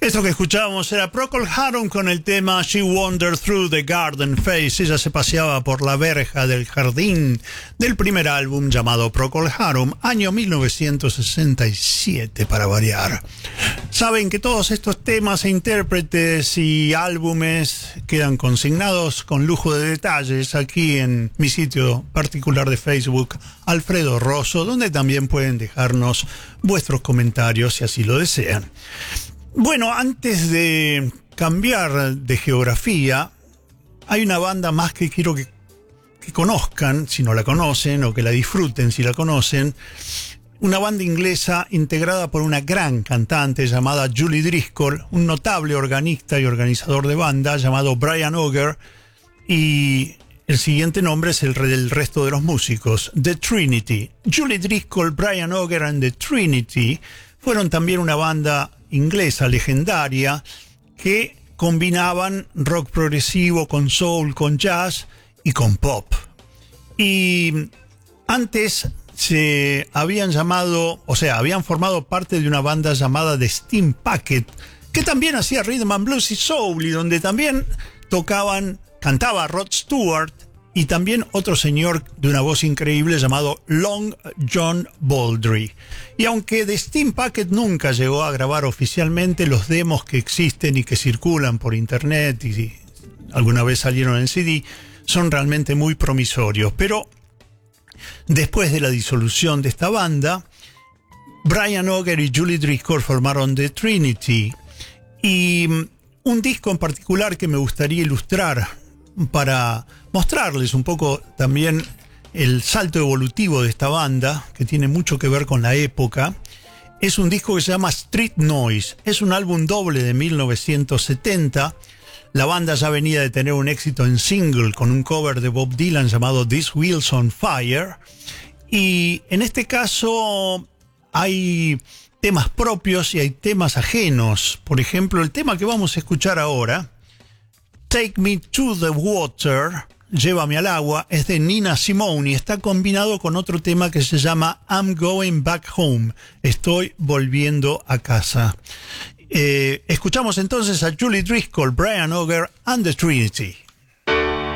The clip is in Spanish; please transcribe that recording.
Esto que escuchábamos era Procol Harum con el tema She Wandered Through the Garden Face. Ella se paseaba por la verja del jardín, del primer álbum llamado Procol Harum, año 1967 para variar. Saben que todos estos temas e intérpretes y álbumes quedan consignados con lujo de detalles aquí en mi sitio particular de Facebook, Alfredo Rosso, donde también pueden dejarnos vuestros comentarios si así lo desean. Bueno, antes de cambiar de geografía, hay una banda más que quiero que conozcan, si no la conocen, o que la disfruten si la conocen. Una banda inglesa integrada por una gran cantante llamada Julie Driscoll, un notable organista y organizador de banda llamado Brian Auger, y el siguiente nombre es el del resto de los músicos, The Trinity. Julie Driscoll, Brian Auger and The Trinity fueron también una banda inglesa legendaria que combinaban rock progresivo con soul, con jazz y con pop. Y antes se habían habían formado parte de una banda llamada The Steam Packet, que también hacía rhythm and blues y soul, y donde también cantaba Rod Stewart y también otro señor de una voz increíble llamado Long John Baldry. Y aunque The Steam Packet nunca llegó a grabar oficialmente, los demos que existen y que circulan por internet y alguna vez salieron en CD son realmente muy promisorios. Pero después de la disolución de esta banda, Brian Auger y Julie Driscoll formaron The Trinity. Y un disco en particular que me gustaría ilustrar para mostrarles un poco también el salto evolutivo de esta banda, que tiene mucho que ver con la época, es un disco que se llama Street Noise. Es un álbum doble de 1970. La banda ya venía de tener un éxito en single con un cover de Bob Dylan llamado This Wheels on Fire. Y en este caso hay temas propios y hay temas ajenos. Por ejemplo, el tema que vamos a escuchar ahora, Take Me to the Water, Llévame al agua, es de Nina Simone y está combinado con otro tema que se llama I'm Going Back Home, Estoy volviendo a casa. Escuchamos entonces a Julie Driscoll, Brian Auger and The Trinity.